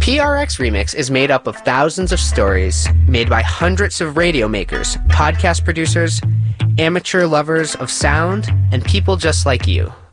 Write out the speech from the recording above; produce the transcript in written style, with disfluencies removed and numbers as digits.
PRX Remix is made up of thousands of stories made by hundreds of radio makers, podcast producers, amateur lovers of sound, and people just like you.